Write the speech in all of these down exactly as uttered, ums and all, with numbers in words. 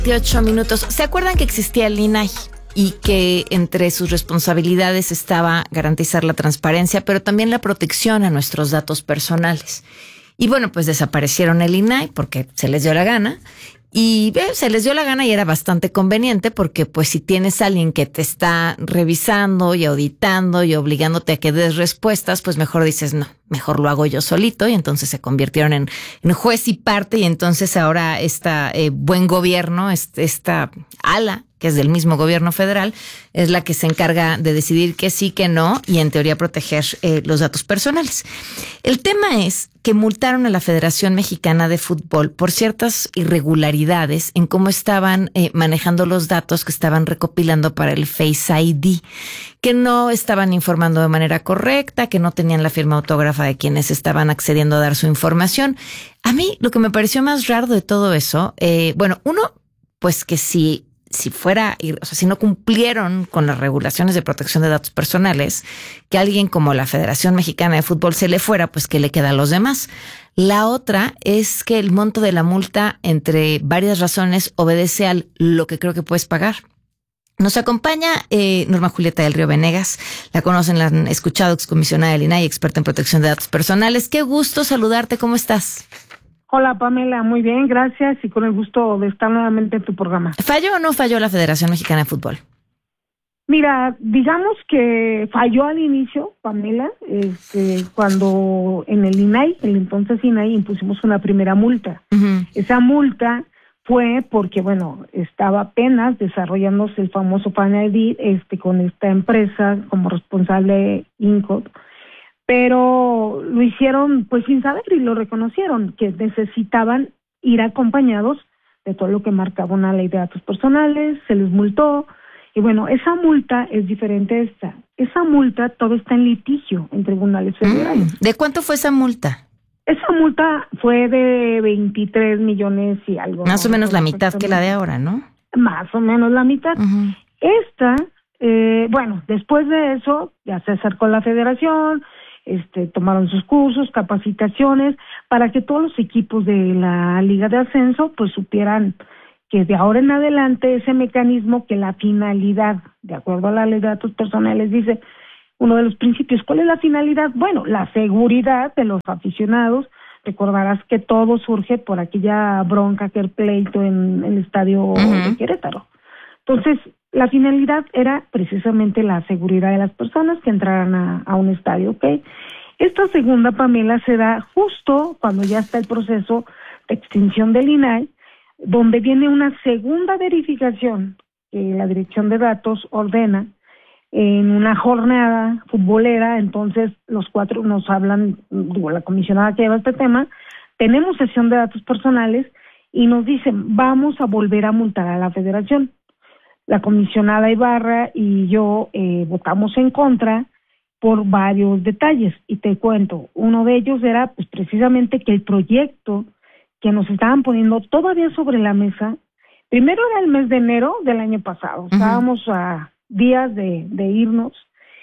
veintiocho minutos. ¿Se acuerdan que existía el I N A I y que entre sus responsabilidades estaba garantizar la transparencia, pero también la protección a nuestros datos personales? Y bueno, pues desaparecieron el I N A I porque se les dio la gana. Y eh, se les dio la gana y era bastante conveniente porque pues si tienes a alguien que te está revisando y auditando y obligándote a que des respuestas, pues mejor dices no, mejor lo hago yo solito, y entonces se convirtieron en, en juez y parte, y entonces ahora esta eh, buen gobierno, este, esta ala que es del mismo gobierno federal, es la que se encarga de decidir que sí, que no, y en teoría proteger eh, los datos personales. El tema es que multaron a la Federación Mexicana de Fútbol por ciertas irregularidades en cómo estaban eh, manejando los datos que estaban recopilando para el Face I D, que no estaban informando de manera correcta, que no tenían la firma autógrafa de quienes estaban accediendo a dar su información. A mí lo que me pareció más raro de todo eso, eh, bueno, uno, pues que si... si fuera, o sea, si no cumplieron con las regulaciones de protección de datos personales, que alguien como la Federación Mexicana de Fútbol se le fuera, pues ¿qué le queda a los demás? La otra es que el monto de la multa, entre varias razones, obedece a lo que creo que puedes pagar. Nos acompaña eh, Norma Julieta del Río Venegas. La conocen, la han escuchado, excomisionada del I N A I, experta en protección de datos personales. Qué gusto saludarte, ¿cómo estás? Hola, Pamela, muy bien, gracias, y con el gusto de estar nuevamente en tu programa. ¿Falló o no falló la Federación Mexicana de Fútbol? Mira, digamos que falló al inicio, Pamela, este, cuando en el I N A I, el entonces I N A I, impusimos una primera multa. Uh-huh. Esa multa fue porque, bueno, estaba apenas desarrollándose el famoso Fan I D este, con esta empresa como responsable INCOT, pero lo hicieron pues sin saber y lo reconocieron, que necesitaban ir acompañados de todo lo que marcaba una ley de datos personales, se les multó, y bueno, esa multa es diferente a esta. Esa multa todo está en litigio en tribunales federales. ¿De cuánto fue esa multa? Esa multa fue de veintitrés millones y algo. Más ¿no? o menos la mitad que la de ahora, ¿no? Más o menos la mitad. Uh-huh. Esta, eh, bueno, después de eso, ya se acercó la federación, Este, tomaron sus cursos, capacitaciones, para que todos los equipos de la Liga de Ascenso pues supieran que de ahora en adelante ese mecanismo, que la finalidad, de acuerdo a la ley de datos personales, dice uno de los principios. ¿Cuál es la finalidad? Bueno, la seguridad de los aficionados. Recordarás que todo surge por aquella bronca, aquel pleito en, en el estadio uh-huh. de Querétaro. Entonces, la finalidad era precisamente la seguridad de las personas que entraran a, a un estadio, ¿ok? Esta segunda, Pamela, se da justo cuando ya está el proceso de extinción del I N A I, donde viene una segunda verificación que la Dirección de Datos ordena en una jornada futbolera. Entonces los cuatro nos hablan, digo, la comisionada que lleva este tema, tenemos sesión de datos personales y nos dicen, vamos a volver a multar a la federación. La comisionada Ibarra y yo eh, votamos en contra por varios detalles, y te cuento, uno de ellos era pues precisamente que el proyecto que nos estaban poniendo todavía sobre la mesa, primero era el mes de enero del año pasado, uh-huh. estábamos a días de, de irnos,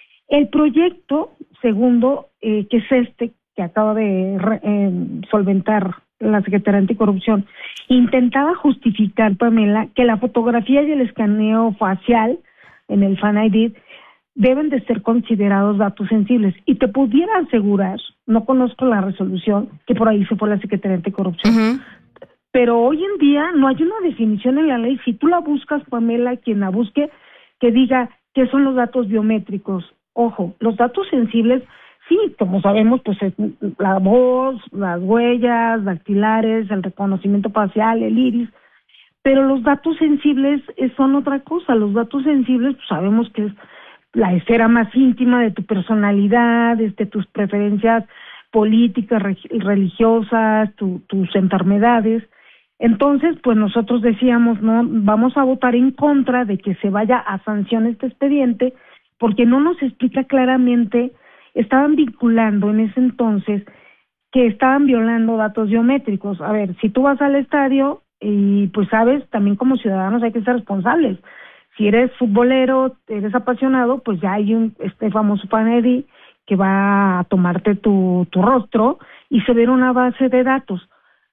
el proyecto segundo, eh, que es este, que acaba de re, eh, solventar la Secretaría Anticorrupción, intentaba justificar, Pamela, que la fotografía y el escaneo facial en el Fan I D deben de ser considerados datos sensibles. Y te pudiera asegurar, no conozco la resolución, que por ahí se fue la Secretaría Anticorrupción, uh-huh. pero hoy en día no hay una definición en la ley. Si tú la buscas, Pamela, quien la busque, que diga qué son los datos biométricos. Ojo, los datos sensibles, sí, como sabemos, pues es la voz, las huellas dactilares, el reconocimiento facial, el iris, pero los datos sensibles son otra cosa. Los datos sensibles, pues sabemos que es la esfera más íntima de tu personalidad, de tus preferencias políticas, religiosas, tu, tus enfermedades. Entonces, pues nosotros decíamos, no, vamos a votar en contra de que se vaya a sanción este expediente, porque no nos explica claramente. Estaban vinculando en ese entonces que estaban violando datos biométricos. A ver, si tú vas al estadio y pues sabes, también como ciudadanos hay que ser responsables. Si eres futbolero, eres apasionado, pues ya hay un este famoso Fan I D que va a tomarte tu, tu rostro y se ve una base de datos.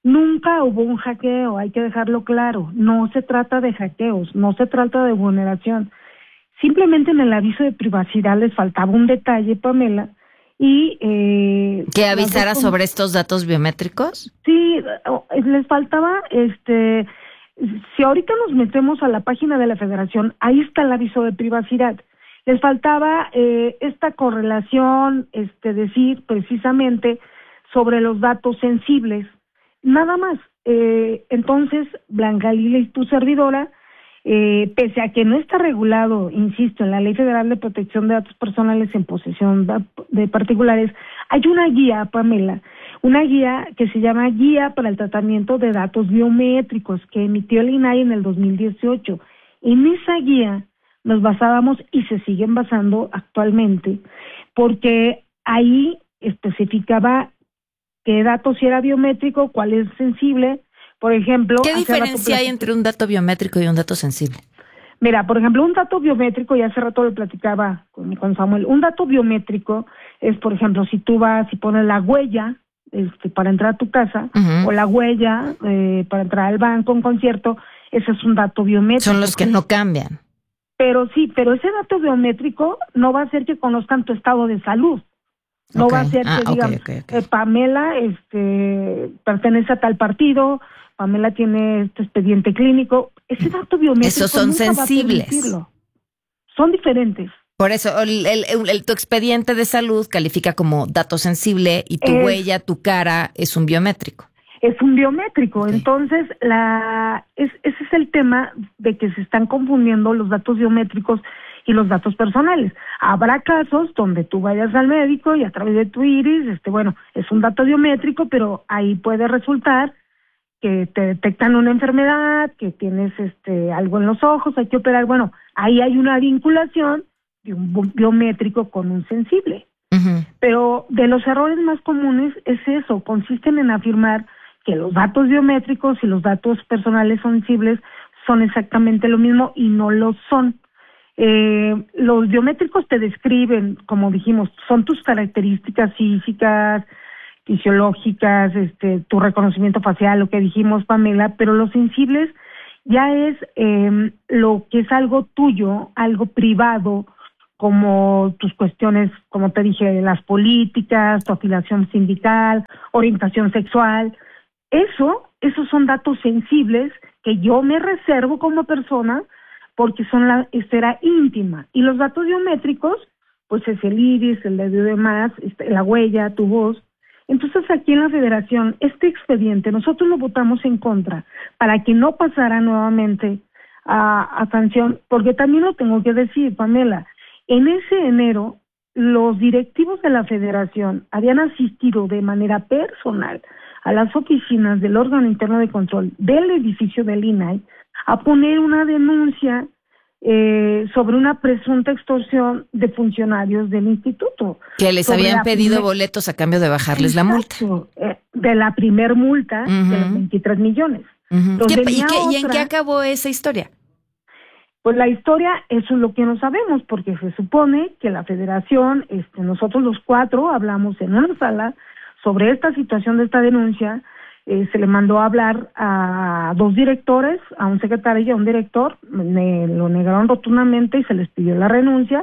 Nunca hubo un hackeo, hay que dejarlo claro. No se trata de hackeos, no se trata de vulneración. Simplemente en el aviso de privacidad les faltaba un detalle, Pamela, y... Eh, ¿Que avisara dos... sobre estos datos biométricos? Sí, les faltaba, este, si ahorita nos metemos a la página de la Federación, ahí está el aviso de privacidad. Les faltaba eh, esta correlación, este, decir precisamente sobre los datos sensibles, nada más. Eh, entonces, Blanca Lila y tu servidora, Eh, pese a que no está regulado, insisto, en la Ley Federal de Protección de Datos Personales en posesión de particulares, hay una guía, Pamela, una guía que se llama Guía para el Tratamiento de Datos Biométricos, que emitió el I N A I en el dos mil dieciocho. En esa guía nos basábamos y se siguen basando actualmente, porque ahí especificaba qué dato si era biométrico, cuál es sensible. Por ejemplo, ¿qué diferencia hay entre un dato biométrico y un dato sensible? Mira, por ejemplo, un dato biométrico, y hace rato lo platicaba con, con Samuel, un dato biométrico es, por ejemplo, si tú vas y pones la huella este, para entrar a tu casa, uh-huh. o la huella eh, para entrar al banco, un concierto, ese es un dato biométrico. Son los que no cambian. Pero sí, pero ese dato biométrico no va a hacer que conozcan tu estado de salud. No okay. va a ser que ah, digan, okay, okay, okay. Eh, Pamela este, pertenece a tal partido, Pamela tiene este expediente clínico. Ese dato biométrico esos son sensibles. Son diferentes. Por eso, el, el, el, tu expediente de salud califica como dato sensible y tu es, huella, tu cara, es un biométrico. Es un biométrico. Okay. Entonces, la es, ese es el tema de que se están confundiendo los datos biométricos y los datos personales. Habrá casos donde tú vayas al médico y a través de tu iris, este, bueno, es un dato biométrico, pero ahí puede resultar que te detectan una enfermedad, que tienes este algo en los ojos, hay que operar. Bueno, ahí hay una vinculación de un biométrico con un sensible. Uh-huh. Pero de los errores más comunes es eso, consisten en afirmar que los datos biométricos y los datos personales sensibles son exactamente lo mismo y no lo son. Eh, los biométricos te describen, como dijimos, son tus características físicas, fisiológicas, este, tu reconocimiento facial, lo que dijimos, Pamela, pero los sensibles ya es eh, lo que es algo tuyo, algo privado, como tus cuestiones, como te dije, las políticas, tu afiliación sindical, orientación sexual. Eso, esos son datos sensibles que yo me reservo como persona porque son la esfera íntima. Y los datos biométricos, pues es el iris, el dedo y demás, la huella, tu voz. Entonces aquí en la Federación, este expediente, nosotros lo votamos en contra para que no pasara nuevamente a, a sanción, porque también lo tengo que decir, Pamela, en ese enero los directivos de la Federación habían asistido de manera personal a las oficinas del órgano interno de control del edificio del I N A I a poner una denuncia eh, sobre una presunta extorsión de funcionarios del instituto. Que les habían pedido primer... boletos a cambio de bajarles Exacto, la multa. Eh, de la primer multa uh-huh. de los veintitrés millones. Uh-huh. ¿Qué, y, qué, otra, ¿Y en qué acabó esa historia? Pues la historia, eso es lo que no sabemos, porque se supone que la Federación, este, nosotros los cuatro hablamos en una sala sobre esta situación de esta denuncia. Eh, se le mandó a hablar a dos directores, a un secretario y a un director, me lo negaron rotundamente y se les pidió la renuncia,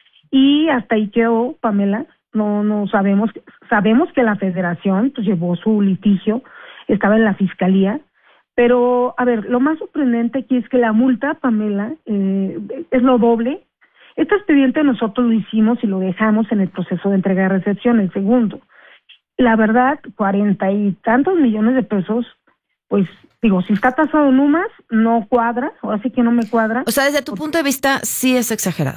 y hasta ahí quedó, Pamela. No no sabemos, sabemos que la Federación pues llevó su litigio, estaba en la Fiscalía, pero, a ver, lo más sorprendente aquí es que la multa, Pamela, eh, es lo doble. Este expediente nosotros lo hicimos y lo dejamos en el proceso de entrega y recepción, el segundo. La verdad, cuarenta y tantos millones de pesos, pues, digo, si está tasado en UMAS, no cuadra, ahora sí que no me cuadra. O sea, desde tu porque... punto de vista, sí es exagerado.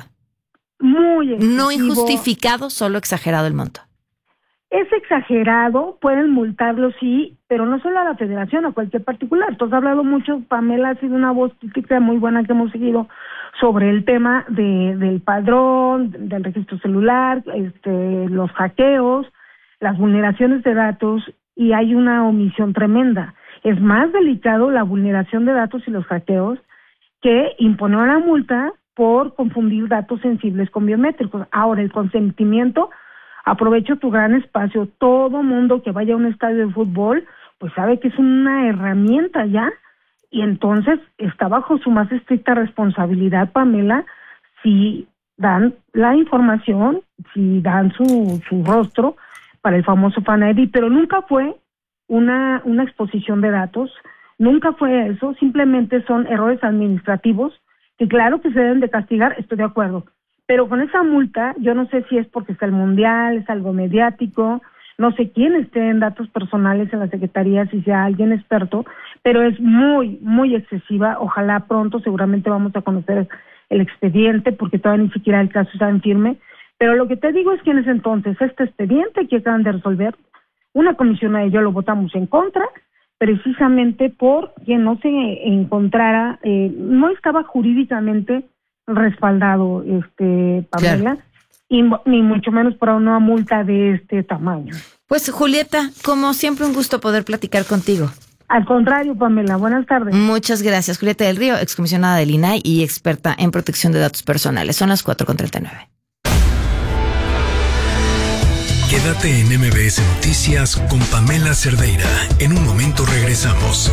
Muy excesivo. No injustificado, solo exagerado el monto. Es exagerado, pueden multarlo, sí, pero no solo a la Federación, a cualquier particular. Tú has hablado mucho, Pamela, ha sido una voz crítica muy buena que hemos seguido sobre el tema de del padrón, del registro celular, este, los hackeos, las vulneraciones de datos, y hay una omisión tremenda. Es más delicado la vulneración de datos y los hackeos que imponer una multa por confundir datos sensibles con biométricos. Ahora, el consentimiento, aprovecho tu gran espacio, todo mundo que vaya a un estadio de fútbol pues sabe que es una herramienta ya, y entonces está bajo su más estricta responsabilidad, Pamela, si dan la información, si dan su, su rostro para el famoso Fan I D, pero nunca fue una, una exposición de datos, nunca fue eso, simplemente son errores administrativos, que claro que se deben de castigar, estoy de acuerdo, pero con esa multa, yo no sé si es porque está el mundial, es algo mediático, no sé quién esté en datos personales en la Secretaría, si sea alguien experto, pero es muy, muy excesiva. Ojalá pronto, seguramente vamos a conocer el expediente, porque todavía ni siquiera el caso está en firme. Pero lo que te digo es que en ese entonces, este expediente que acaban de resolver, una comisionada y yo lo votamos en contra, precisamente porque no se encontrara, eh, no estaba jurídicamente respaldado, este Pamela, claro. Y ni mucho menos para una multa de este tamaño. Pues Julieta, como siempre, un gusto poder platicar contigo. Al contrario, Pamela, buenas tardes. Muchas gracias. Julieta del Río, excomisionada del I N A I y experta en protección de datos personales. Son las cuatro con treinta y nueve. Quédate en M B S Noticias con Pamela Cerdeira. En un momento regresamos.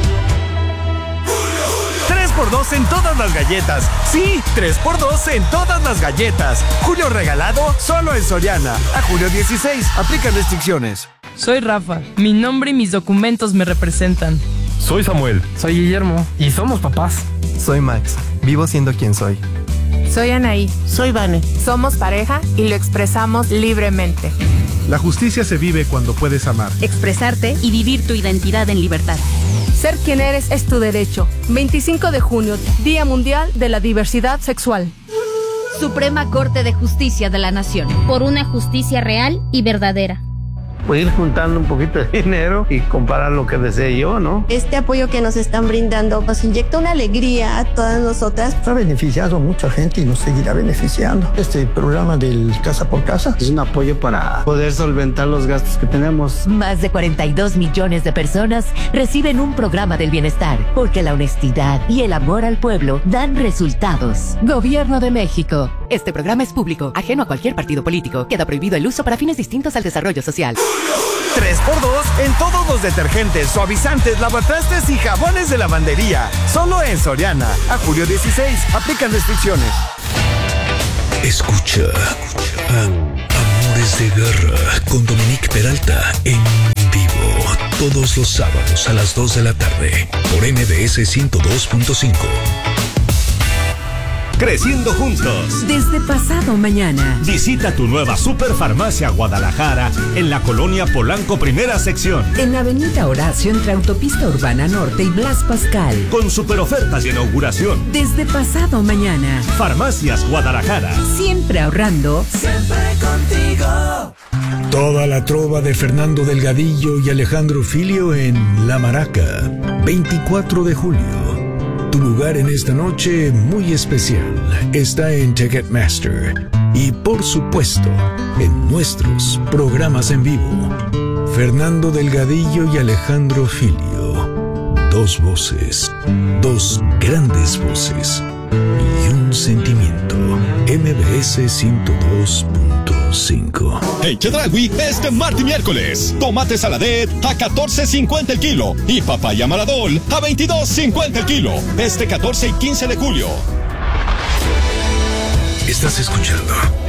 tres por dos en todas las galletas. Sí, tres por dos en todas las galletas. Julio regalado solo en Soriana. A julio dieciséis. Aplican restricciones. Soy Rafa. Mi nombre y mis documentos me representan. Soy Samuel. Soy Guillermo. Y somos papás. Soy Max. Vivo siendo quien soy. Soy Anaí. Soy Vane. Somos pareja y lo expresamos libremente. La justicia se vive cuando puedes amar, expresarte y vivir tu identidad en libertad. Ser quien eres es tu derecho. veinticinco de junio, Día Mundial de la Diversidad Sexual. Suprema Corte de Justicia de la Nación. Por una justicia real y verdadera. Pues ir juntando un poquito de dinero y comprar lo que desee yo, ¿no? Este apoyo que nos están brindando nos inyecta una alegría a todas nosotras. Ha beneficiado a mucha gente y nos seguirá beneficiando. Este programa del Casa por Casa es un apoyo para poder solventar los gastos que tenemos. Más de cuarenta y dos millones de personas reciben un programa del bienestar, porque la honestidad y el amor al pueblo dan resultados. Gobierno de México. Este programa es público, ajeno a cualquier partido político. Queda prohibido el uso para fines distintos al desarrollo social. tres por dos en todos los detergentes, suavizantes, lavatrastes y jabones de lavandería. Solo en Soriana. A julio dieciséis. Aplican restricciones. Escucha Amores de Garra con Dominique Peralta en vivo todos los sábados a las dos de la tarde por M B S ciento dos punto cinco. Creciendo juntos. Desde pasado mañana. Visita tu nueva Superfarmacia Guadalajara en la colonia Polanco Primera Sección. En la avenida Horacio entre Autopista Urbana Norte y Blas Pascal. Con super ofertas de inauguración. Desde pasado mañana. Farmacias Guadalajara. Siempre ahorrando. Siempre contigo. Toda la trova de Fernando Delgadillo y Alejandro Filio en La Maraca. veinticuatro de julio. Tu lugar en esta noche muy especial está en Ticketmaster y, por supuesto, en nuestros programas en vivo. Fernando Delgadillo y Alejandro Filio. Dos voces, dos grandes voces y un sentimiento. M B S ciento dos punto cinco. En Chedraui, este martes y miércoles, tomate saladet a catorce cincuenta el kilo y papaya maradol a veintidós cincuenta el kilo. Este catorce y quince de julio. Estás escuchando